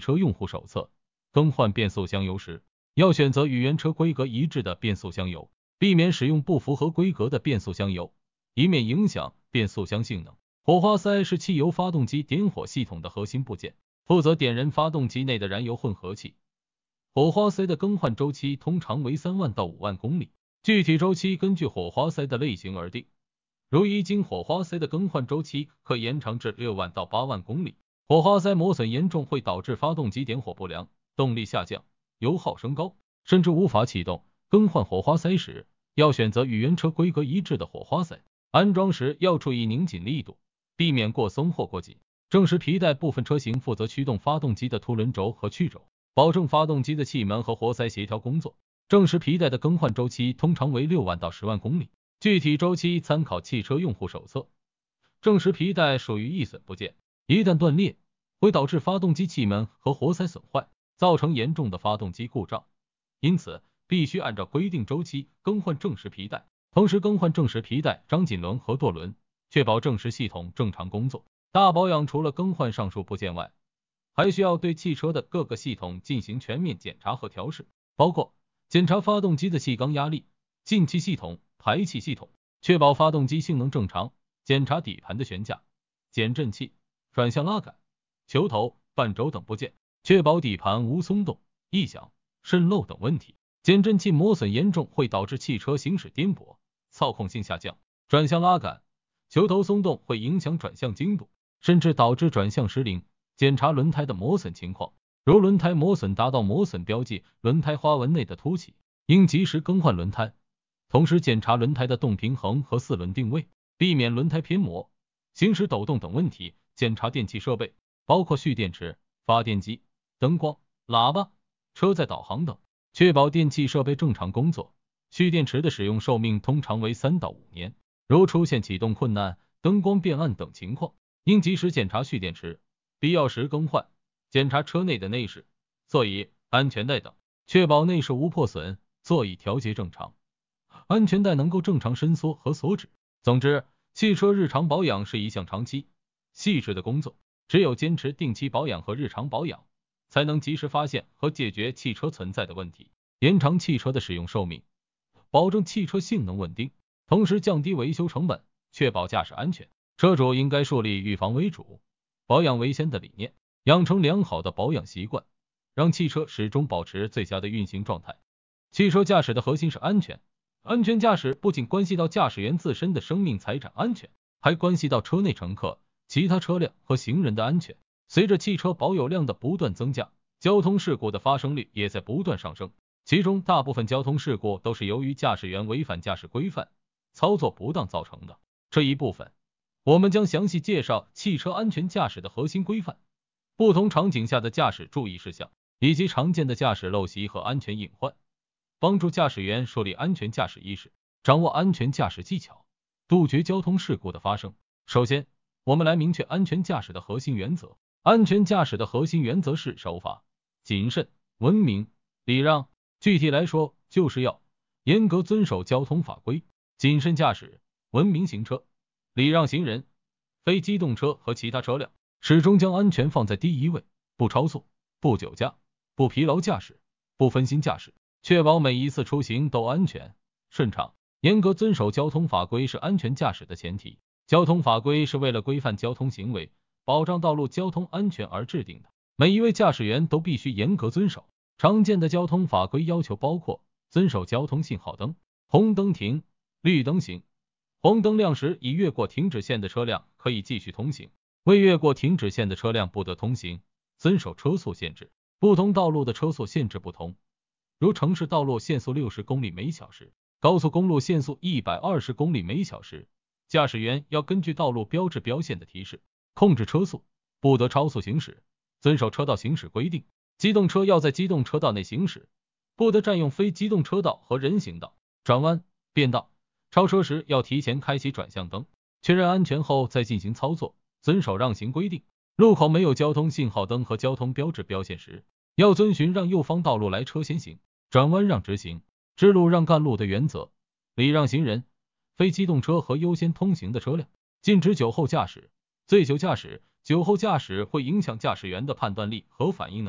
车用户手册，更换变速箱油时，要选择与原车规格一致的变速箱油，避免使用不符合规格的变速箱油，以免影响变速箱性能。火花塞是汽油发动机点火系统的核心部件，负责点燃发动机内的燃油混合气。火花塞的更换周期通常为3万到5万公里，具体周期根据火花塞的类型而定。如一经火花塞的更换周期可延长至6万到8万公里。火花塞磨损严重会导致发动机点火不良，动力下降，油耗升高，甚至无法启动。更换火花塞时，要选择与原车规格一致的火花塞。安装时要注意拧紧力度，避免过松或过紧。正时皮带部分车型负责驱动发动机的凸轮轴和曲轴，保证发动机的气门和活塞协调工作。正时皮带的更换周期通常为6万到10万公里，具体周期参考汽车用户手册。正时皮带属于易损部件，一旦断裂，会导致发动机气门和活塞损坏，造成严重的发动机故障，因此必须按照规定周期更换正时皮带，同时更换正时皮带、张紧轮和舵轮，确保正时系统正常工作。大保养除了更换上述部件外，还需要对汽车的各个系统进行全面检查和调试，包括检查发动机的气缸压力、进气系统、排气系统，确保发动机性能正常；检查底盘的悬架、减震器、转向拉杆、球头、半轴等部件，确保底盘无松动、异响、渗漏等问题。减震器磨损严重会导致汽车行驶颠簸、操控性下降；转向拉杆、球头松动会影响转向精度，甚至导致转向失灵。检查轮胎的磨损情况，如轮胎磨损达到磨损标记，轮胎花纹内的凸起，应及时更换轮胎。同时检查轮胎的动平衡和4轮定位，避免轮胎偏磨、行驶抖动等问题。检查电气设备，包括蓄电池、发电机、灯光、喇叭、车载导航等，确保电气设备正常工作。蓄电池的使用寿命通常为3到5年，如出现启动困难、灯光变暗等情况，应及时检查蓄电池，必要时更换。检查车内的内饰、座椅、安全带等，确保内饰无破损，座椅调节正常，安全带能够正常伸缩和锁止。总之，汽车日常保养是一项长期、细致的工作，只有坚持定期保养和日常保养，才能及时发现和解决汽车存在的问题，延长汽车的使用寿命，保证汽车性能稳定，同时降低维修成本，确保驾驶安全。车主应该树立预防为主、保养为先的理念，养成良好的保养习惯，让汽车始终保持最佳的运行状态。汽车驾驶的核心是安全，安全驾驶不仅关系到驾驶员自身的生命财产安全，还关系到车内乘客、其他车辆和行人的安全。随着汽车保有量的不断增加，交通事故的发生率也在不断上升，其中大部分交通事故都是由于驾驶员违反驾驶规范、操作不当造成的。这一部分我们将详细介绍汽车安全驾驶的核心规范、不同场景下的驾驶注意事项，以及常见的驾驶陋习和安全隐患，帮助驾驶员树立安全驾驶意识，掌握安全驾驶技巧，杜绝交通事故的发生。首先，我们来明确安全驾驶的核心原则。安全驾驶的核心原则是守法、谨慎、文明、礼让。具体来说，就是要严格遵守交通法规，谨慎驾驶，文明行车，礼让行人、非机动车和其他车辆，始终将安全放在第一位，不超速、不酒驾、不疲劳驾驶、不分心驾驶，确保每一次出行都安全顺畅。严格遵守交通法规是安全驾驶的前提。交通法规是为了规范交通行为，保障道路交通安全而制定的，每一位驾驶员都必须严格遵守。常见的交通法规要求包括遵守交通信号灯，红灯停，绿灯行，黄灯亮时已越过停止线的车辆可以继续通行，未越过停止线的车辆不得通行。遵守车速限制，不同道路的车速限制不同，如城市道路限速60公里每小时，高速公路限速120公里每小时。驾驶员要根据道路标志标线的提示控制车速，不得超速行驶，遵守车道行驶规定。机动车要在机动车道内行驶，不得占用非机动车道和人行道。转弯、变道、超车时要提前开启转向灯，确认安全后再进行操作，遵守让行规定。路口没有交通信号灯和交通标志标线时，要遵循让右方道路来车先行，转弯让直行，支路让干路的原则，礼让行人、非机动车和优先通行的车辆，禁止酒后驾驶、醉酒驾驶。酒后驾驶会影响驾驶员的判断力和反应能力。